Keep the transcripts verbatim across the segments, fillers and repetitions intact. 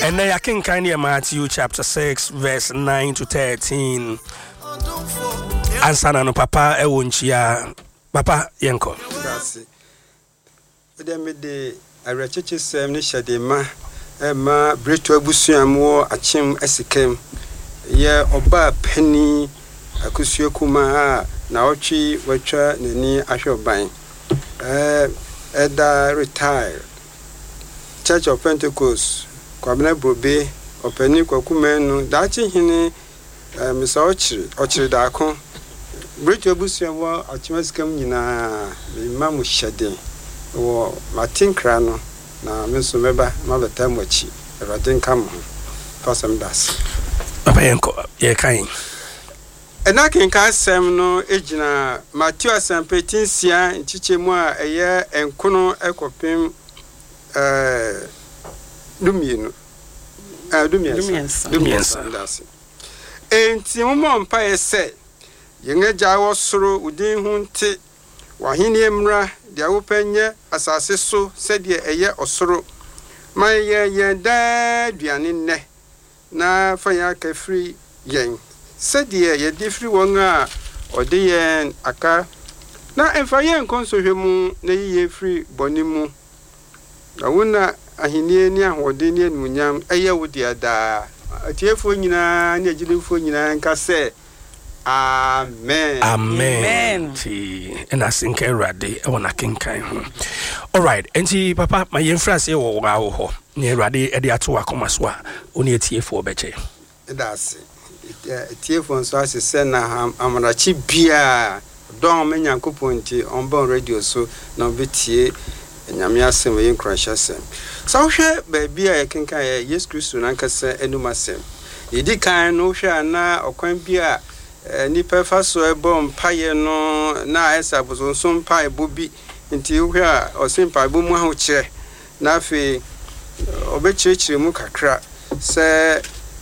And then I can kind of Matthew chapter six, verse nine to thirteen. Answer no papa e wonchia. Papa yenko. That's it. Then me de arecheche sem ne hyedema e ma bretu abusuamo achim esikem ye oba pani akusuo kuma na ochi watwa nani ahweban eh eda retired Church of Pentecost kwabena bobe opani kwakumenu dachi hini misa ochiri ochiri daako bretu abusuamo achim esikem nyina me ma mu hyede wo matinkra no na menso meba mabeta mwachi erade nkam pasam das papa yenko ye kan ena kenka sem no ejina Matthew asampetinsia nchichemu a eye enkono ekopem eh dumienu eh dumiensa dumiensa das enti mo mpa ese yenga wo soro udin hu nte wahini emra dia wopenye asase so sedie eye osoro maye ye da duane ne na fanya ka free yen sedie ye di free won a ode yen aka na emfa yen konsohwemu na ye free bonimu na wona ahini ni ahode ni enunyam eye wodi ada atiefo nyina ni agilefo nyina nka se Amen. Amen. Ti ena sinke rade e wona kenkan ho. All right, enti papa my yemfrase e wo wa wo ho. Ne rade e de ato akoma so a oni etiefo obeche. That's etiefo so asese na amarachi bia don menyankopon ti on bon radio so na obetie nyame asem we nkrasha sem. So hwe ba bia e kenkan e Yesu Kristo na nkasa enuma sem. Yedi kan no hwe na okwan bia ni pefa so ebo mpaye no na esa boso so mpaye bobi nti hwe a osimpa bo mu ha kire na afi obechirechire mu kakra se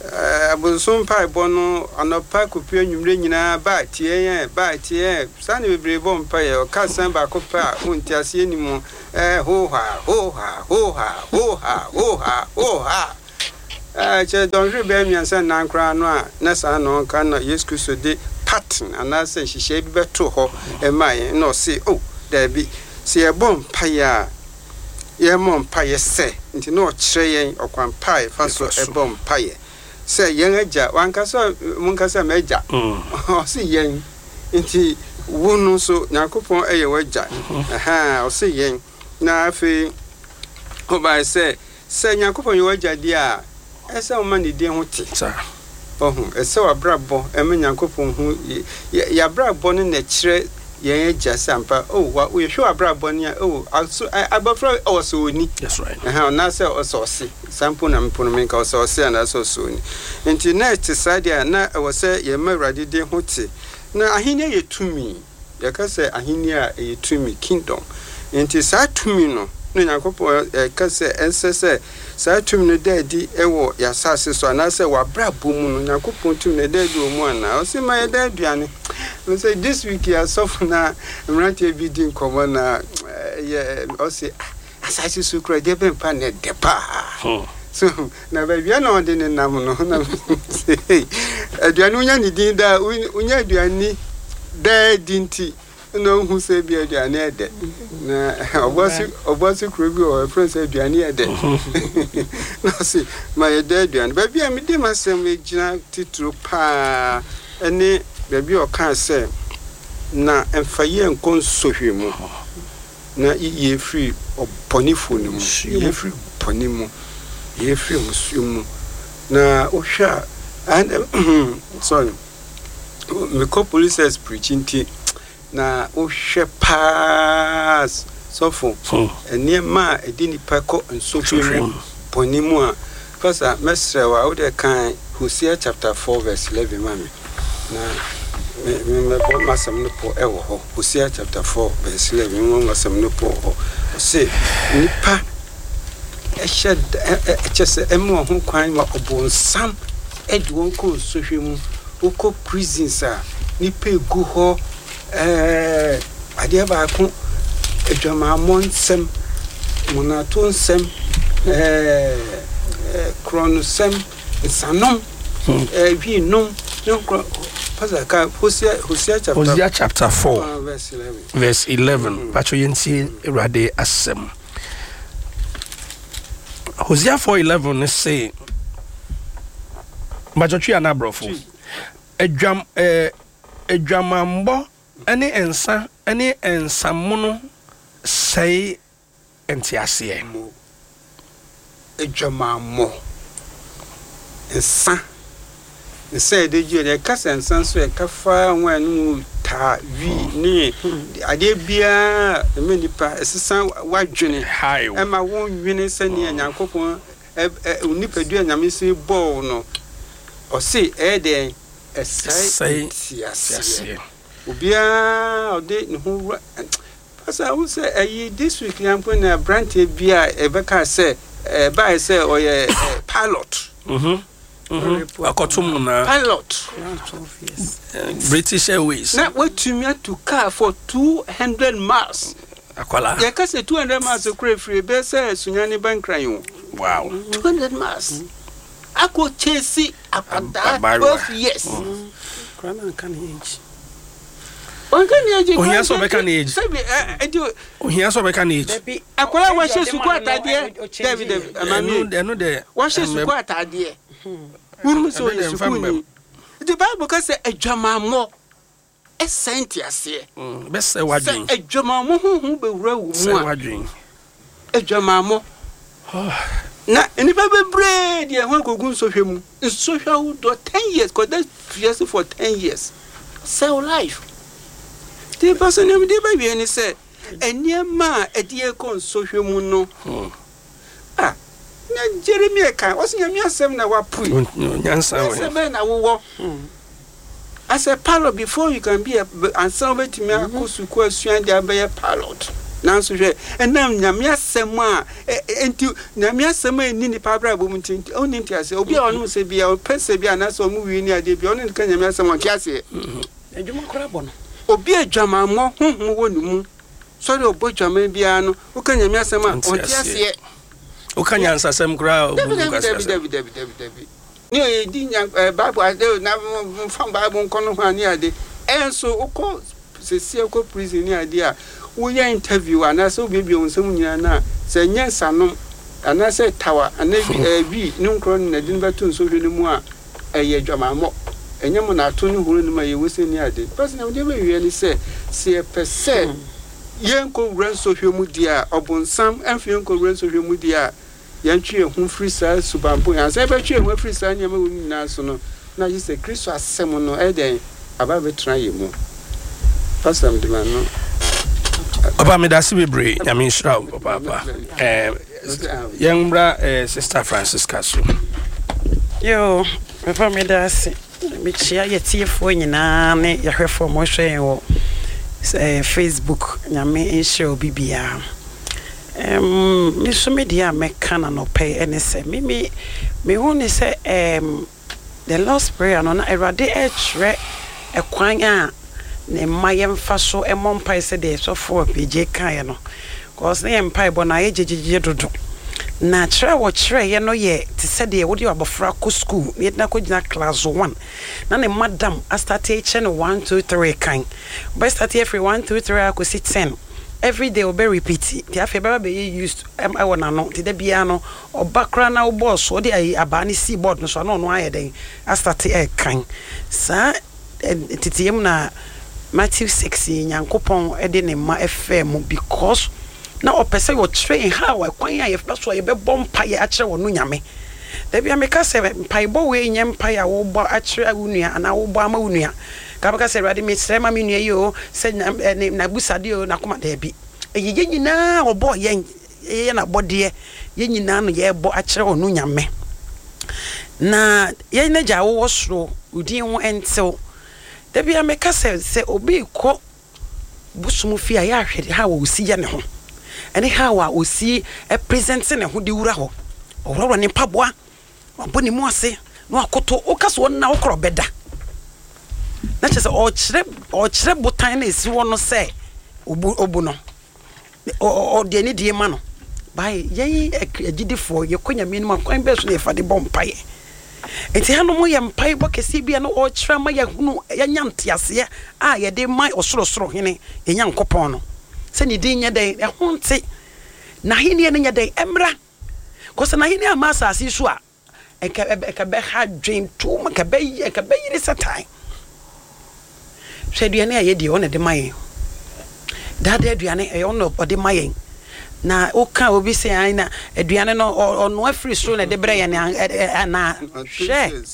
aboso mpaye bo no anopa kopi anwumre nyina ba tie yen ba tie sane bebre bo mpaye o ka san ba kopa unti ase nimu eh ho ha ho ha ho ha ho ha ho ha ho ha eh che don rebe mi ansa na nkra no a na sa no kan na Yesu Kristo de pattern ana se hihye bi beto ho e mai no se oh there be se e bom paya ye mom paye se nti no kire yen okwan paye fa so e bom paye se yen agya wanka so munka se ma agya o se yen nti wonu so yakopon eye wagya aha o se yen na afi o ba se se yakopon ye wagya dia ese o ma ne die ho ti ohun ese wa brabo eme nyankopon hu ya brabo ne na kire yen agya sampa oh wa we hwe abrabo ne oh abafra o so oni that's right eh na se o so se sampo na mpono men ka o so se na so so oni enti net side na wo se ye mawrade de ho ti na ahini ye tumi ya ka se ahini a ye tumi kingdom enti sa tumi no no nyankopon ka se ense se sa tumi no dadi ewo ya sase so na se wa brabo mu no nyankopon tumi no dadi o mu ana o se ma ye daduane no say this week ya sofo na mrante bi din komo na ye o se asase so kra de ben pa ne de pa so na ba bia na on de nam no na aduane unya ni din da unya aduane dadi nti no who say be aduane ede na obosi obosi krobi o friend say aduane ede no see my aduane ba bia me de masem we gina titru pa ene ba bia o kan say na emfaye nkon sohwemu na ye free oponifo ni mu ye free ponimu ye free musumu na ohwa and sorry me call police preaching ti na ohwe pass sofo ene ma edini pako nsofemu ponimu a because mesrewa wo de kan Hosea chapter four verse eleven mami na me me bo masam no po ewo ho Hosea chapter four verse eleven mo masam no po ho se nipa ehye ehye emu ho kwan ma obonsam edwo nko sohwemu uko prisons a nipa egu ho eh adia ba ko edwama monsem monato nsem eh kronosem sanom eh wi nom no pastor ka Hosea Hosea chapter Hosea chapter four uh, verse eleven verse eleven pacho yenti Awurade asem Hosea four eleven say majotwi anabrofo edwam eh edwamambo ene ensa ene ensamono sei entiase edwamammo ensa nse de ju ne kasa ensa so e kafa wan nu ta wi ni ade bia me nipa esesa wadwene e ma won nwene sane anyankopon unipa du anyame se ball no o se e de esai tiase obia ode ne ho asa wo se ayi this week yampo na branch bia e beka se e ba se o ye pilot mhm mhm akotum na pilot British Airways na watumi to car for two hundred miles akwala ya ka se two hundred miles kure free be se sunyane bankran wow two hundred miles ako chesi apada twelve years krana kan age on kan age o hiya so be kan age sabi e do o hiya so be kan age akwala wa she suku atade David amami eno de wa she suku atade wuru so ye suku ni the Bible ka say adwamammo esenti ase be se wadwen adwamammo huhu be wura wu mu a wadwen adwamammo na enipa bebre de ho kogun so hwemu so hwa do ten years cause that years for ten years sell life the person em de ba bi ni say eniema edie kon so hwemu no ah na Jeremiah kan o sinya mi asem na wapu nyansa we say na wo as a pilot before you can be a answer to me akosu ko asuan de abaye pilot nanso hwe enam nyame asem a enti nyame asem a ni ni pabra bom nti oni nti ase obi a onu se bia o pese bia na so mu wi ni ade bia oni kan nyame asem o kiase adwuma kora bo no obi adwamammo honhom wonu mu so de obo dwama bia no o kan nyame asem a o kiase o kan nyansa asem kora o bu kasa David David David David ni o di nya Bible ade na fam Bible nkono ho ani ade enso uko sesi uko prison ni ade a wo ya interview ana so bebie onsem nyina na se nya sanom ana se tawa ana bi ni nkro na din beto so hwe ni mu a eye dwamammo enyem na ato ni huru ni ma ye wose ni ade person na de be wi ni se se pese yenko wura so hwe mu dia obonsam amfi yenko wura so hwe mu dia yantwe hu free sa subampo ya se be twe hu free sa nyama wo nyina so no na yi se Kristo asem no e den aba betra ye mu pastor mdima no Oba me dasi bebre nyame nshira papa papa eh yambra eh sister Francisca so yo papa me dasi me chia yetiefo nyina ne yahwefo mo hwen wo eh Facebook nyame nshira bibia em me so media me kana no pay ene se me me me woni se em the last prayer no na Awurade e kire ekwan a ne mayem faso e mompai se de so for pj kan no cause ne empai bo na yejejeje dodo na kire wo kire ye no ye ti se de wo de abofra ko school ne na ko gina class one na ne madam a start teaching one two three kan but start every one two three ko sit ten every day will be repeat the afa baba be used am I wanna know ti de bia no obakra na wo boss wo de aba ni see board no so no no ayeden a start e kan sa titiem na Matthew six nyankopon e de ne ma fm because na opese wo train how kwan ya yefa so ye be bompa ye a kire wo no nyame da bia me ka se mpai bo we nyem mpai a wo bo a kire wo nua ana wo bo ama wo nua ka baka se Awurade me srema me nua yo se na busade o na koma da bi ye nyina wo bo ye ye na bode ye nyina no ye bo a kire wo no nyame na ye na ja wo soro udin ho entew da bia me ka se se obi ko busumu fi a ya hwede ha wo si ya ne ho ene ha wa osi e present ne ho de wura ho oworo ne paboa oboni mu ase no akoto o kaso na wo kro beda na chese o kire o kire botan na esi wo no se obu obu no o o de ni die ma no by ye agidifo ye konya minimum kwan be so na fa de bompaye enti hanu mo ye mpaye bo kesi bia no o kyerɛ ma ye hunu ye nyantease a ye de mai osorosoro hene ye nyankopɔn no se ni din nya den e ho nte na hene ne nya den emra ko se na hene amasa asi so a e ka e ka be ha dream to ma ka be e ka be yiri satan hwɛ aduane a ye di ona de mai dade aduane e ona ode mai na o ka obi se ai na aduane no ono afiri so na de bre ye na na hwɛ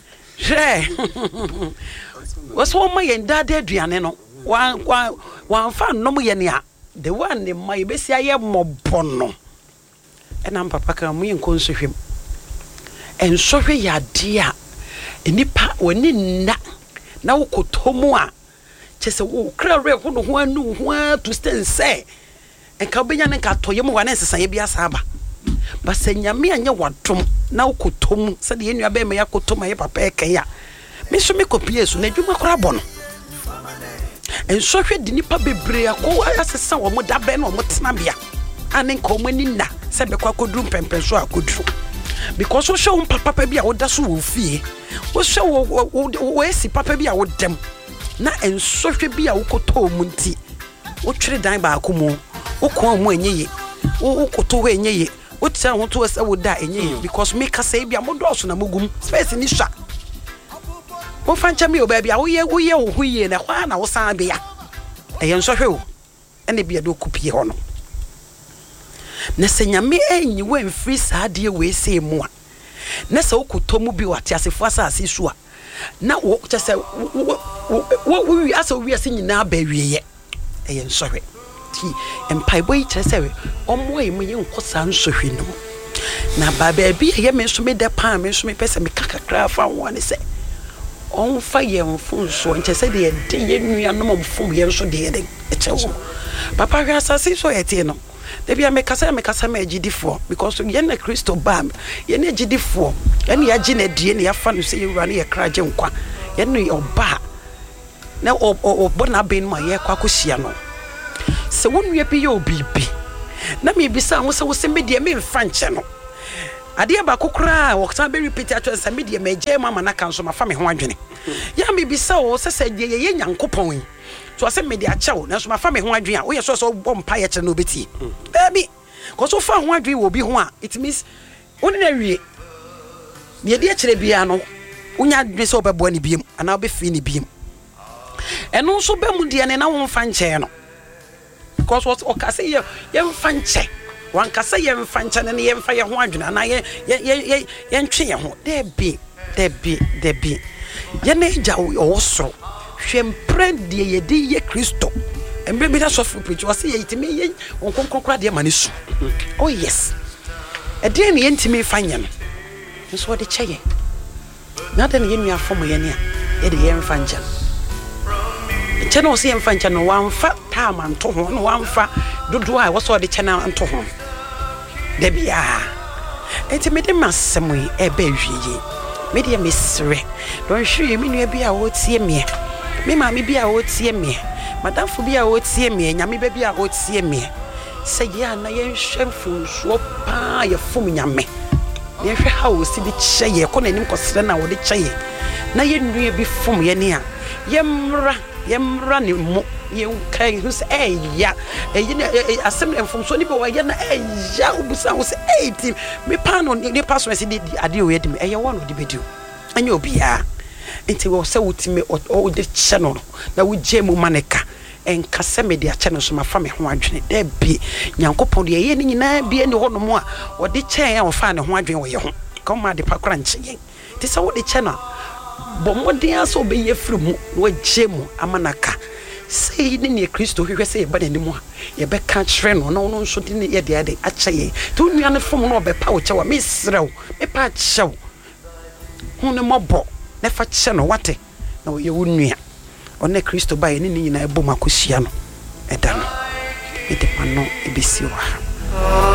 hwɛ waso ma ye dade aduane no wan wan fa nom ye ne a the one ne mai be si aye mobono e na papa ka mu ye nkonsohwem ensohwe ya de a enipa woni nna na wokotomu a chese wo kra re ho no ho anu ho to stand say enka obenya ne ka toye mu wa na nsesa ye bia sa ba basa nyame anya wadom na wokotomu se de enua be me yakotom ye papa e kan ya me so me kopie so na dwuma kora bɔ no ensohwe de nipa bebre akɔ asesa wo mo da be na wo tena bia ane nka mo ni na se be kwa koduru pempen so akoduru because wo show papa bia wo da so wo fie wo show wo esi papa bia wo dem na ensohwe bia wo koto mu nti wo twere dan ba akomo wo ko mu enyeye wo koto ho enyeye wo tia ho to se wo da enyeye because me ka say bia mo do so na mogum space ni sha wo fancha me oba bia wo ye wo ye wo huye na kwa na wo san bia e ensohwe wo ene bia do kupie ho no na senyame enyi we mfiri saade we se mu a na se wokoto mu bi wate asefo asase so a na wo kyese wo wo wi asa wi ase nyina ba wieye e ensohwe ti empaibo yi kyese omo e mu ye nkosa nsohwe no na ba ba bi ye me so me de pan me so me pese me kakakra fa wo ne se on fa ye mfunso kyese de de ye nua no mo mfum ye so de ye de e kyewo papa hwa asase so yete no Debi me kasa me kasa me agidifo because ye na Kristo bam ye na agidifo ye na agi na die na ya fa no se ye wura na ye kraje nkwa ye no oba na obo na ben ma ye kwa kosia no se wonu ye bi ye obibi na me bisa wo se wo se me die me mfa nche no ade ba kokora wo san be repeat atwa se me die me je mama na kan so ma fa me ho adwene ya me bisa wo se se ye ye nyankopon so ase me de achew na so ma fa me ho adwen a wo ye so so bom pa ye kire no beti baby ko so fa ho adwen wo bi ho a it means woni na wie me de kire bia no unya adwen so obebo ani biem ana obefi ni biem eno so be mu de ne na wo mfa nche no because what okase ye ye mfa nche wan kase ye mfa nche ne ye mfa ye ho adwen ana ye ye ye ntwe ye ho de bi de bi de bi ye na ja wo so hwempredie ye di ye Kristo embe bi da so fu preach wase ye itime ye onkonkokra de manesu oh yes e de ne yentime fanya no nso de cheye na de ne ye nua fom ye ne a ye de ye mfanja che no se ye mfanja no wamfa ta amanto ho no wamfa dodo a wo so de che na anto ho de bia entime de masemu e ba hwiye me de mesre don hwiye me nua bia wo tie me me ma me bia wo tie me madam fu bia wo tie me nyame ba bia wo tie me se ya na ye hwemfu so pa ye fom nyame ye hwe ha wo si bi kyeye ko na nim ko sere na wo de kyeye na ye nua bi fom ye ne a ye mra ye mra ne mo ye kai hu se eh ya eh asem enfom so ni be wa ye na eh ya obusa wo se eighteen me pa no ni pass we se di ade o ye di me eh ye won o di bedu anya obi a enti wo se wutime o de che no na wo jemu maneka enka se me de ache no so ma fa me ho adwene da bi nyankopon de ye ni nyina bi eni ho no mo a wo de che ya wo fa ne ho adwene wo ye ho ka ma de pakora nche yen ti se wo de che no bo mo de aso be ye firi mu wo jemu amanaka sei ni ne Kristo hwehwe se ye ba ni mu a ye be ka kire no na wo nso de ne ye de ade ache ye to nua ne fom no be pa wo che wa me srew me pa chew hu ne mobo na fa che no wate na wo ye wo nua one Kristo ba ye ni nyina ebo makosia no eda no ede pano ebesi wa